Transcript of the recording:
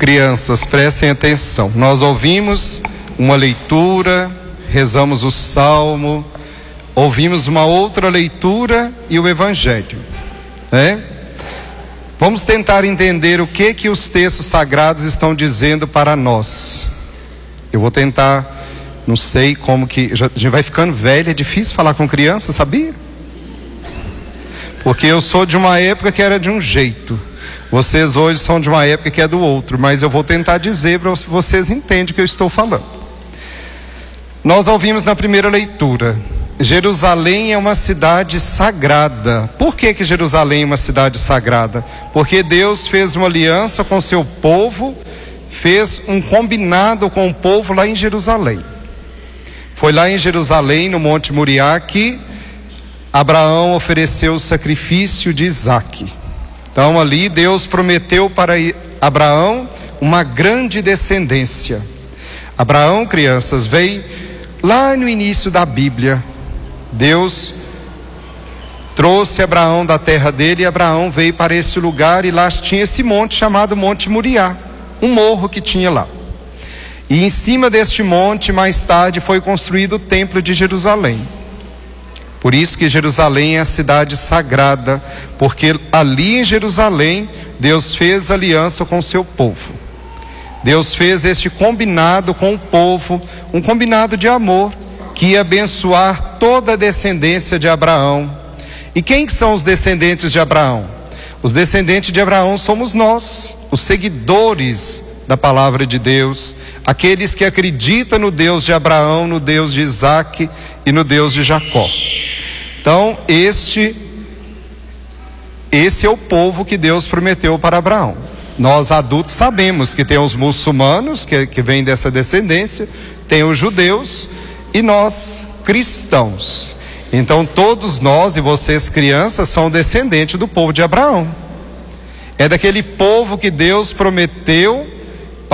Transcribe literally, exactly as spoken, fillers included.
Crianças, prestem atenção. Nós ouvimos uma leitura, rezamos o salmo, ouvimos uma outra leitura e o evangelho, né? Vamos tentar entender o que que os textos sagrados estão dizendo para nós. Eu vou tentar, não sei como que, já, a gente vai ficando velho, é difícil falar com criança, sabia? Porque eu sou de uma época que era de um jeito. Vocês hoje são de uma época que é do outro, mas eu vou tentar dizer para vocês entenderem o que eu estou falando. Nós ouvimos na primeira leitura, Jerusalém é uma cidade sagrada. Por que que Jerusalém é uma cidade sagrada? Porque Deus fez uma aliança com seu povo, fez um combinado com o povo lá em Jerusalém. Foi lá em Jerusalém, no Monte Moriá, que Abraão ofereceu o sacrifício de Isaque. Então ali Deus prometeu para Abraão uma grande descendência. Abraão, crianças, veio lá no início da Bíblia. Deus trouxe Abraão da terra dele e Abraão veio para esse lugar e lá tinha esse monte chamado Monte Moriá, um morro que tinha lá. E em cima deste monte mais tarde foi construído o templo de Jerusalém. Por isso que Jerusalém é a cidade sagrada, porque ali em Jerusalém Deus fez aliança com o seu povo. Deus fez este combinado com o povo, um combinado de amor, que ia abençoar toda a descendência de Abraão. E quem são os descendentes de Abraão? Os descendentes de Abraão somos nós, os seguidores da palavra de Deus, aqueles que acreditam no Deus de Abraão, no Deus de Isaque e no Deus de Jacó. Então, este, esse é o povo que Deus prometeu para Abraão. Nós adultos sabemos que tem os muçulmanos, que, que vêm dessa descendência, tem os judeus e nós cristãos. Então, todos nós e vocês crianças são descendentes do povo de Abraão. É daquele povo que Deus prometeu